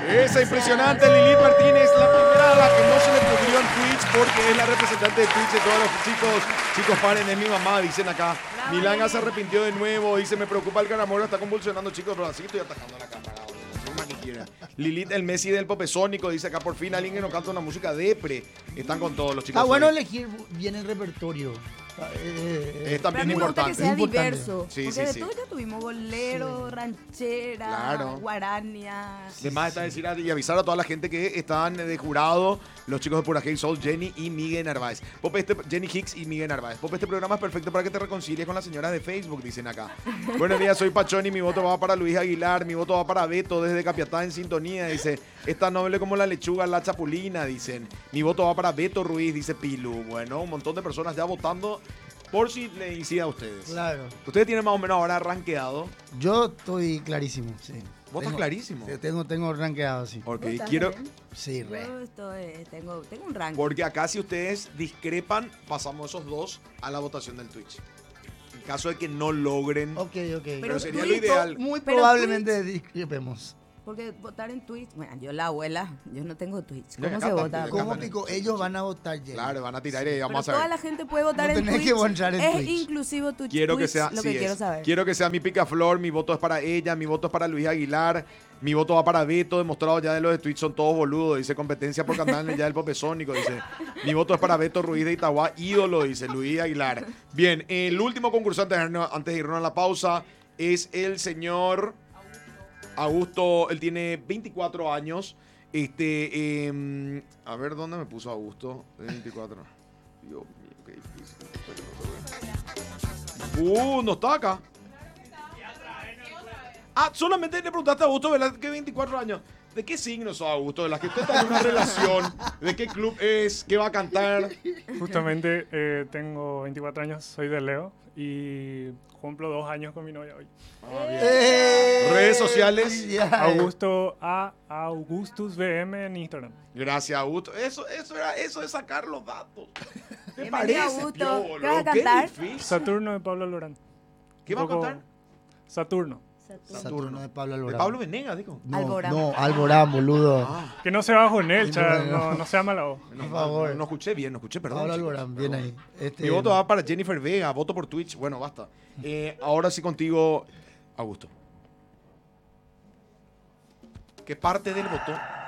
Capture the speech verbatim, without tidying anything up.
Esa impresionante Lilith Martínez, la primera a la que no se le pudrió en Twitch porque es la representante de Twitch de todos los chicos. Chicos, paren, es mi mamá, dicen acá. Bravo, Milanga se Lilith. arrepintió de nuevo, dice, me preocupa el caramelo, está convulsionando, chicos, pero así estoy atacando la cámara. No más que quiera. Lilith, el Messi del popesónico, dice acá, por fin alguien que nos canta una música depre. Están con todos los chicos. Está bueno hoy. elegir bien el repertorio. Eh, Es Pero también a mí me gusta importante. que sea Importante. diverso. Sí, porque sí, de sí. todo ya tuvimos bolero, ranchera, Claro. guarania. Además está decir y avisar a toda la gente que están de jurado, los chicos de Pura Hey Soul, Jenny y Miguel Narváez. Pope, este, Jenny Hicks y Miguel Narváez. Pope, este programa es perfecto para que te reconcilies con las señoras de Facebook, dicen acá. Buenos días, soy Pachoni, mi voto va para Luis Aguilar, mi voto va para Beto desde Capiatá en sintonía, dice. Es tan noble como la lechuga, la chapulina, dicen. Mi voto va para Beto Ruiz, dice Pilu. Bueno, un montón de personas ya votando por si le incida a ustedes. Claro. Ustedes tienen más o menos ahora rankeado. Yo estoy clarísimo, sí. Vos estás Tengo- clarísimo. sí, Tengo, tengo rankeado, sí. Ok, ¿Vos estás quiero... también? Sí, re. Yo estoy, tengo, tengo un ranking. Porque acá si ustedes discrepan, pasamos esos dos a la votación del Twitch. En caso de que no logren... Ok, ok. Pero sería lo Twitch- ideal. Muy Pero probablemente discrepemos. Porque votar en Twitch, bueno, yo la abuela, yo no tengo Twitch. No, ¿Cómo acá se tampoco, vota? acá ¿Cómo también. pico? Ellos van a votar ya. Claro, van a tirar y Pero vamos a toda ver. la gente puede votar No en tenés Twitch. que votar en es Twitch. inclusivo tu Quiero que Twitch, sea... lo sí que es. quiero saber. Quiero que sea mi picaflor, mi voto es para ella, mi voto es para Luis Aguilar, mi voto va para Beto, demostrado ya de los de Twitch son todos boludos, dice competencia por cantar ya del popesónico, dice. Mi voto es para Beto Ruiz de Itagua, ídolo, dice Luis Aguilar. Bien, el último concursante antes de irnos a la pausa es el señor Augusto, él tiene veinticuatro años. Este, eh, a ver, ¿dónde me puso Augusto? veinticuatro. Dios mío, qué difícil. Uh, no está acá. Ah, solamente le preguntaste a Augusto, ¿verdad? Que veinticuatro años. ¿De qué signo sos, Augusto? ¿De las que usted está en una relación? ¿De qué club es? ¿Qué va a cantar? Justamente eh, tengo veinticuatro años, soy de Leo y cumplo dos años con mi novia hoy. Ah, bien. ¡Eh! Redes sociales. Felicidades. Augusto a Augustus V M en Instagram. Gracias, Augusto. Eso, eso era eso de sacar los datos. ¿Te Bienvenido, parece, Augusto. Piolo? ¿Qué vas a Qué cantar? difícil. Saturno de Pablo Alborán. ¿Qué va a Un poco- cantar? Saturno. Saturno de Pablo De Alborán. Pablo Venegas, digo. No, Alborán. no, Alborán, boludo. Ah, Que no se bajo en él, No, cha, no. no, no sea mala voz. no, Por favor. No, no escuché bien, no escuché, perdón. Pablo chicos, Alborán, bien perdón. ahí. Este, Mi voto va para Jennifer Vega, voto por Twitch. Bueno, basta. Eh, ahora sí contigo, Augusto. ¿Qué parte del voto